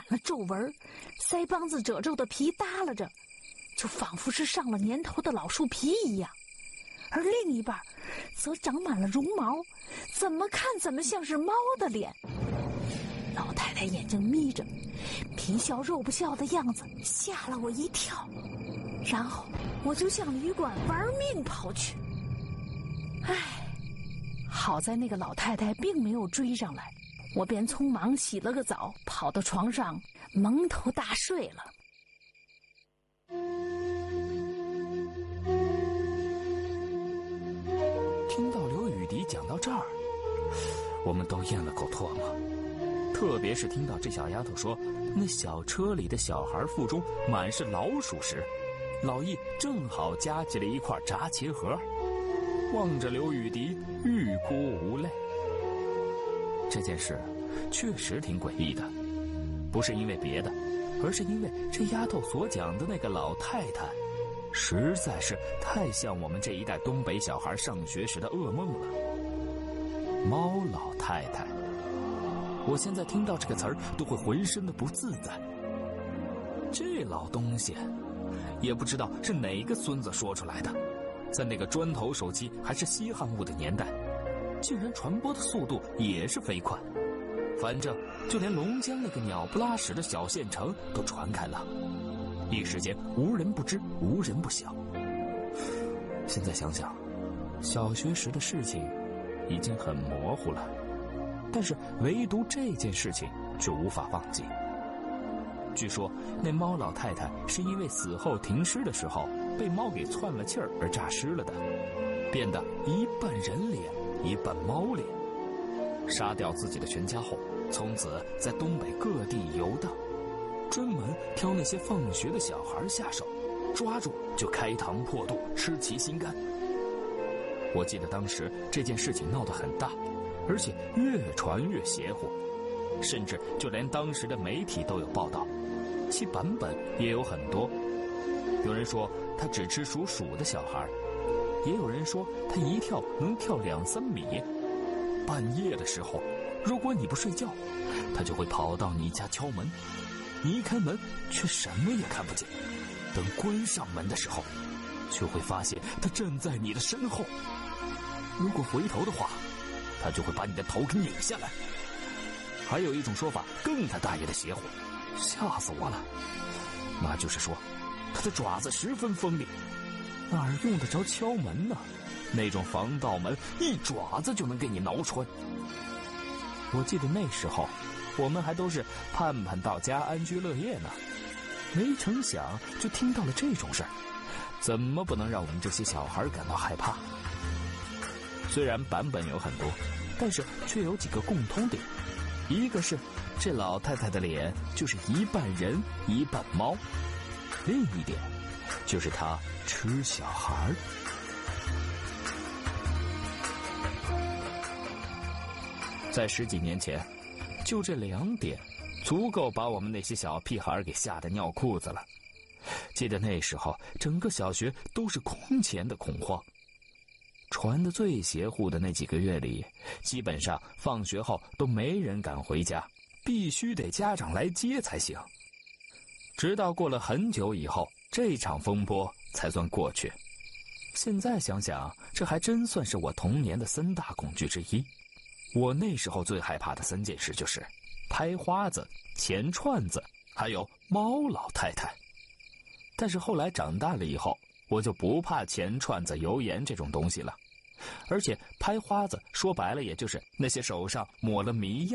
满了皱纹，腮帮子褶皱的皮耷拉着，就仿佛是上了年头的老树皮一样。而另一半则长满了绒毛，怎么看怎么像是猫的脸。老太太眼睛眯着，皮笑肉不笑的样子吓了我一跳，然后我就向旅馆玩命跑去。好在那个老太太并没有追上来，我便匆忙洗了个澡，跑到床上蒙头大睡了。 听到刘雨迪讲到这儿，我们都咽了口唾沫，特别是听到这小丫头说那小车里的小孩腹中满是老鼠时，老易正好夹起了一块炸茄盒，望着刘雨迪欲哭无泪。这件事确实挺诡异的，不是因为别的，而是因为这丫头所讲的那个老太太实在是太像我们这一代东北小孩上学时的噩梦了。猫老太太，我现在听到这个词儿都会浑身的不自在。这老东西也不知道是哪个孙子说出来的，在那个砖头手机还是稀罕物的年代，竟然传播的速度也是飞快，反正就连龙江那个鸟不拉屎的小县城都传开了，一时间无人不知无人不晓。现在想想，小学时的事情已经很模糊了，但是唯独这件事情却无法忘记。据说那猫老太太是因为死后停尸的时候被猫给窜了气儿而诈尸了的，变得一半人脸一半猫脸。杀掉自己的全家后，从此在东北各地游荡，专门挑那些放学的小孩下手，抓住就开膛破肚，吃其心肝。我记得当时这件事情闹得很大，而且越传越邪乎，甚至就连当时的媒体都有报道，其版本也有很多。有人说他只吃属鼠的小孩，也有人说他一跳能跳2-3米，半夜的时候如果你不睡觉，他就会跑到你家敲门，你一开门却什么也看不见，等关上门的时候却会发现他站在你的身后，如果回头的话，他就会把你的头给拧下来。还有一种说法更他大爷的邪乎，吓死我了，那就是说他的爪子十分锋利，哪儿用得着敲门呢？那种防盗门一爪子就能给你挠穿。我记得那时候我们还都是盼盼到家安居乐业呢，没成想就听到了这种事儿，怎么不能让我们这些小孩感到害怕？虽然版本有很多，但是却有几个共通点。一个是这老太太的脸就是一半人一半猫，另一点就是她吃小孩。在10几年前，就这2点足够把我们那些小屁孩给吓得尿裤子了。记得那时候整个小学都是空前的恐慌，传得最邪乎的那几个月里，基本上放学后都没人敢回家，必须得家长来接才行。直到过了很久以后，这场风波才算过去。现在想想，这还真算是我童年的3大恐惧之一。我那时候最害怕的3件事就是拍花子、钱串子，还有猫老太太。但是后来长大了以后，我就不怕钱串子、油盐这种东西了。而且拍花子说白了也就是那些手上抹了迷药